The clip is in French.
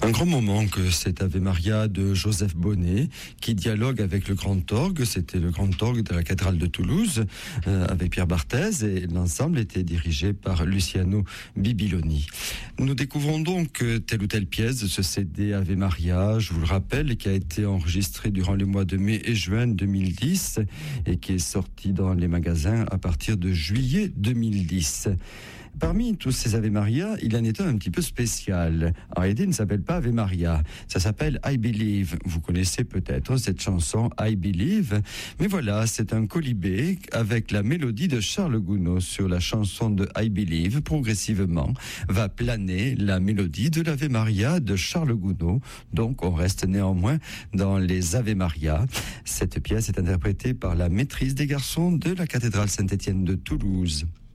Un grand moment que cet Ave Maria de Joseph Bonnet qui dialogue avec le grand orgue. C'était le grand orgue de la cathédrale de Toulouse avec Pierre Barthez et l'ensemble était dirigé par Luciano Bibiloni. Nous découvrons donc telle ou telle pièce de ce CD Ave Maria, je vous le rappelle, qui a été enregistré durant les mois de mai et juin 2010 et qui est sorti dans les magasins à partir de juillet 2010. Parmi tous ces Ave Maria, il en est un petit peu spécial. En réalité, il ne s'appelle pas Ave Maria, ça s'appelle I Believe. Vous connaissez peut-être cette chanson I Believe, mais voilà, c'est un colibé avec la mélodie de Charles Gounod sur la chanson de I Believe. Progressivement, va planer la mélodie de l'Ave Maria de Charles Gounod. Donc, on reste néanmoins dans les Ave Maria. Cette pièce est interprétée par la maîtrise des garçons de la cathédrale Saint-Étienne de Toulouse.